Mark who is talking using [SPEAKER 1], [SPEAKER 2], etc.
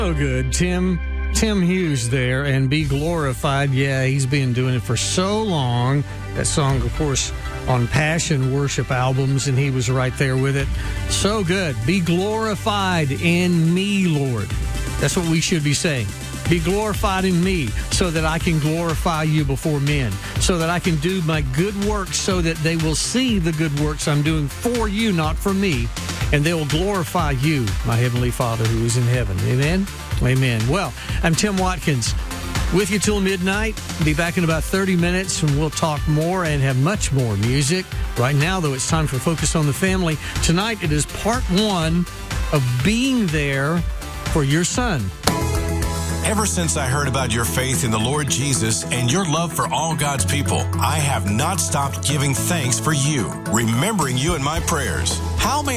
[SPEAKER 1] So good. Tim Hughes there, and Be Glorified. Yeah, he's been doing it for so long. That song, of course, on Passion Worship albums, and he was right there with it. So good. Be glorified in me, Lord. That's what we should be saying. Be glorified in me so that I can glorify you before men, so that I can do my good works so that they will see the good works I'm doing for you, not for me, and they will glorify you, my Heavenly Father who is in heaven. Amen? Amen. Well, I'm Tim Watkins with you till midnight. Be back in about 30 minutes, and we'll talk more and have much more music. Right now, though, it's time for Focus on the Family. Tonight, it is part 1 of being there for your son.
[SPEAKER 2] Ever since I heard about your faith in the Lord Jesus and your love for all God's people, I have not stopped giving thanks for you, remembering you in my prayers. How may